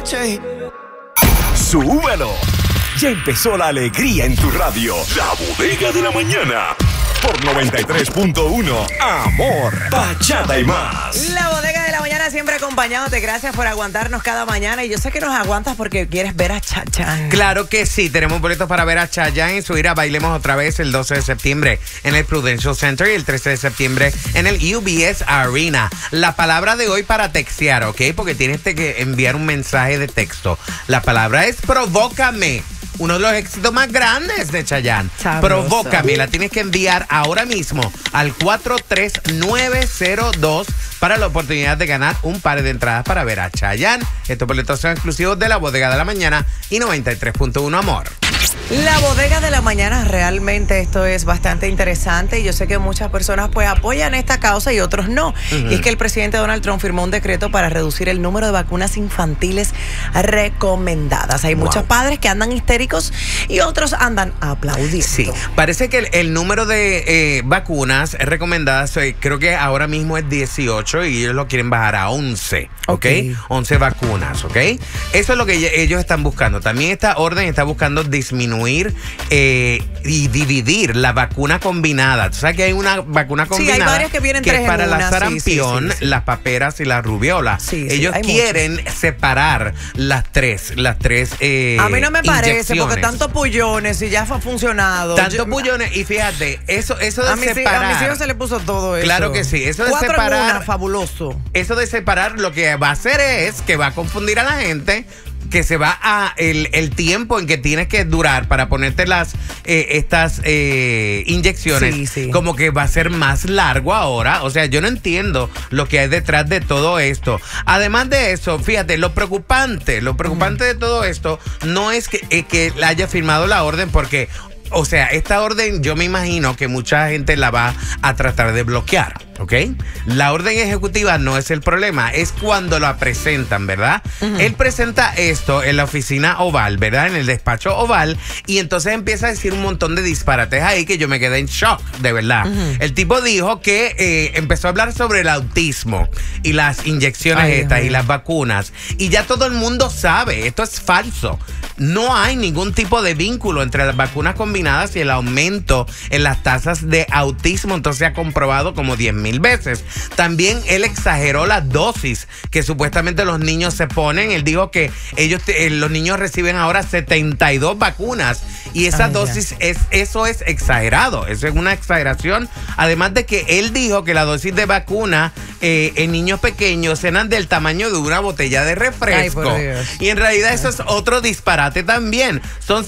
noche. ¡Súbelo! Ya empezó la alegría en tu radio. La Bodega de la Mañana. Por 93.1. Amor, bachata y más. La Bodega de la Mañana siempre acompañándote. Gracias por aguantarnos cada mañana. Y yo sé que nos aguantas porque quieres ver a Chayanne. Claro que sí. Tenemos boletos para ver a Chayanne y subir a Bailemos Otra Vez el 12 de septiembre en el Prudential Center y el 13 de septiembre en el UBS Arena. La palabra de hoy para textear, ¿ok? Porque tienes que enviar un mensaje de texto. La palabra es provócame. Uno de los éxitos más grandes de Chayanne. Sabroso. Provócame. La tienes que enviar ahora mismo al 43902 para la oportunidad de ganar un par de entradas para ver a Chayanne. Estos boletos son exclusivos de la Bodega de la Mañana y 93.1 Amor. La Bodega de la Mañana, realmente esto es bastante interesante y yo sé que muchas personas pues apoyan esta causa y otros no. Y es que el presidente Donald Trump firmó un decreto para reducir el número de vacunas infantiles recomendadas. Hay muchos padres que andan histéricos y otros andan aplaudiendo. Sí, parece que el número de vacunas recomendadas creo que ahora mismo es 18 y ellos lo quieren bajar a 11, ¿ok? 11 vacunas, ¿ok? Eso es lo que ellos están buscando. También esta orden está buscando disminuir y dividir la vacuna combinada. Tú sabes que hay una vacuna combinada. Sí, hay varias que vienen tres es para en la una. sarampión, Sí. las paperas y la rubiola. Sí, ellos quieren separar las tres a mí no me parece, inyecciones. porque tanto pullones y ya ha funcionado. Pullones, y fíjate, eso de separar. A mis hijos se le puso todo eso. Claro que sí, eso de 4 separar. en una, fabuloso. Eso de separar lo que va a hacer es que va a confundir a la gente, que se va a el tiempo en que tienes que durar para ponerte estas inyecciones, Sí. como que va a ser más largo ahora. O sea, yo no entiendo lo que hay detrás de todo esto. Además de eso, fíjate, lo preocupante de todo esto no es que haya firmado la orden, porque, o sea, esta orden yo me imagino que mucha gente la va a tratar de bloquear, ¿ok? La orden ejecutiva no es el problema, es cuando la presentan, ¿verdad? Él presenta esto en la oficina oval, ¿verdad? En el despacho oval, y entonces empieza a decir un montón de disparates ahí que yo me quedé en shock, de verdad. El tipo dijo que empezó a hablar sobre el autismo y las inyecciones y las vacunas, y ya todo el mundo sabe, esto es falso. No hay ningún tipo de vínculo entre las vacunas combinadas y el aumento en las tasas de autismo. Entonces se ha comprobado como 10,000 veces. También él exageró las dosis que supuestamente los niños se ponen. Él dijo que los niños reciben ahora 72 vacunas y esa dosis eso es exagerado. Eso es una exageración. Además de que él dijo que la dosis de vacuna en niños pequeños eran del tamaño de una botella de refresco. Y en realidad eso es otro disparate también. Son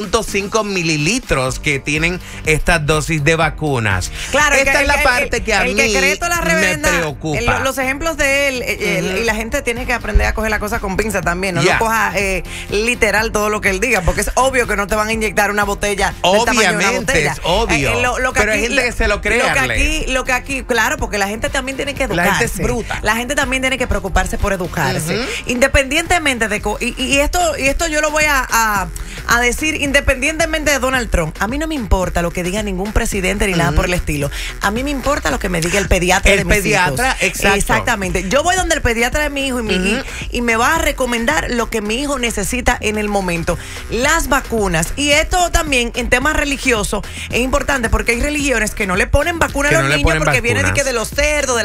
0.5 mililitros que tienen estas dosis de vacunas. Claro, esta es la parte que a mí me preocupa. Los ejemplos de él, y la gente tiene que aprender a coger la cosa con pinza también. No lo coja literal todo lo que él diga, porque es obvio que no te van a inyectar una botella del tamaño de una botella. Es obvio. Pero hay gente que se lo cree. Lo que aquí, claro, porque la gente también tiene que educarse. La gente es bruta. La gente también tiene que preocuparse por educarse. Independientemente de... Y esto yo lo voy a decir independientemente de Donald Trump. A mí no me importa lo que diga ningún presidente ni nada por el estilo. A mí me importa lo que me diga el pediatra de mis hijos. Exacto. Exactamente. Yo voy donde el pediatra de mi hijo y me va a recomendar lo que mi hijo necesita en el momento. Las vacunas. Y esto también en temas religiosos es importante, porque hay religiones que no le ponen vacuna a los niños porque viene de los cerdos,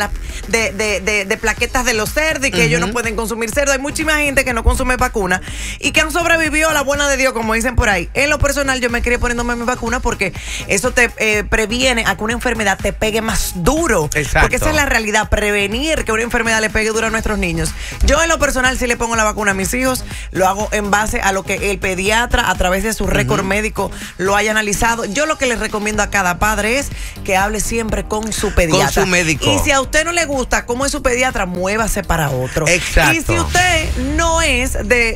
de plaquetas de los cerdos, y que ellos no pueden consumir cerdo. Hay muchísima gente que no consume vacuna y que han sobrevivido a la buena de Dios, como dicen por ahí. En lo personal, yo me quería poniéndome mi vacuna porque eso te previene a que una enfermedad te pegue más duro. Exacto. Porque esa es la realidad, prevenir que una enfermedad le pegue duro a nuestros niños. Yo en lo personal sí le pongo la vacuna a mis hijos, lo hago en base a lo que el pediatra a través de su récord médico lo haya analizado. Yo lo que les recomiendo a cada padre es que hable siempre con su pediatra. Con su médico. Y si a usted no le gusta cómo es su pediatra, muévase para otro. Exacto. Y si usted no es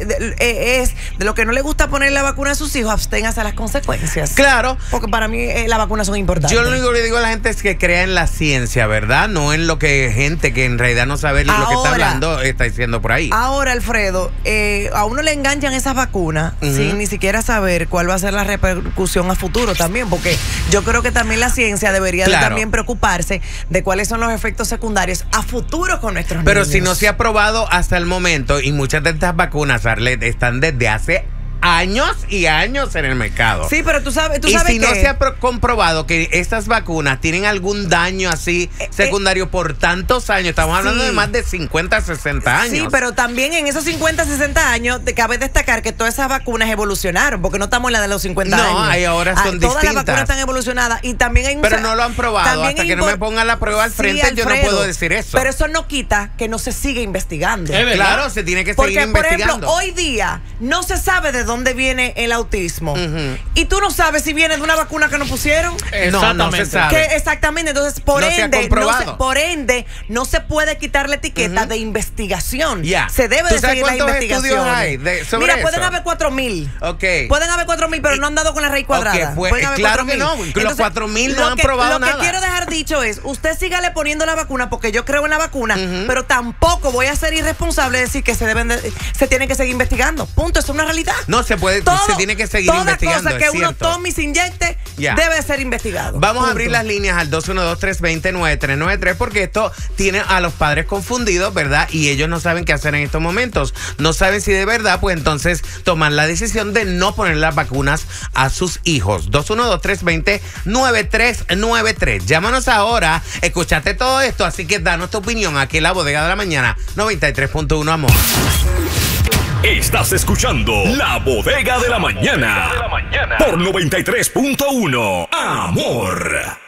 de lo que no le gusta poner la vacuna a sus hijos, absténgase a las consecuencias. Claro. Porque para mí las vacunas son importantes. Yo lo único que le digo a la gente es que crea en la ciencia, ¿verdad? No en lo que gente que en realidad no sabe lo que está hablando está diciendo por ahí. Ahora, Alfredo, a uno le enganchan esas vacunas sin ni siquiera saber cuál va a ser la repercusión a futuro también, porque yo creo que también la ciencia debería de también preocuparse de cuáles son los efectos secundarios a futuro con nuestros niños. Pero si no se ha probado hasta el momento, y muchas de estas vacunas vacunas, Arlet, están desde hace años y años en el mercado. Sí, pero tú sabes y si no que se ha comprobado que estas vacunas tienen algún daño así secundario por tantos años, estamos hablando de más de 50, 60 años. Sí, pero también en esos 50, 60 años cabe destacar que todas esas vacunas evolucionaron, porque no estamos en la de los 50 años. No, ahora son distintas. Todas las vacunas están evolucionadas y también hay pero no lo han probado. Hasta que no me pongan la prueba al frente, Alfredo, yo no puedo decir eso. Pero eso no quita que no se siga investigando. Claro, se tiene que seguir investigando. Porque, por ejemplo, hoy día no se sabe de dónde viene el autismo. Y tú no sabes si viene de una vacuna que nos pusieron. No se sabe. Exactamente. Entonces, por ende, no se puede quitar la etiqueta de investigación. Se debe de seguir la investigación. Hay sobre Mira, pueden haber 4,000. Pueden haber 4,000, pero no han dado con la raíz cuadrada. Claro que no. Los 4,000 no han probado nada. Lo que quiero dejar dicho es, usted sígale poniendo la vacuna porque yo creo en la vacuna, pero tampoco voy a ser irresponsable de decir que se tienen que seguir investigando. Punto, eso es una realidad. No se puede, se tiene que seguir investigando. Toda cosa que uno tome y se inyecte debe ser investigado. Vamos a abrir las líneas al 212-320-9393 porque esto tiene a los padres confundidos, ¿verdad? Y ellos no saben qué hacer en estos momentos. No saben si de verdad, pues entonces tomar la decisión de no poner las vacunas a sus hijos. 212-320-9393. Llámanos ahora, escuchaste todo esto, así que danos tu opinión aquí en La Bodega de la Mañana, 93.1 Amor. Estás escuchando La Bodega de la Mañana por 93.1 Amor.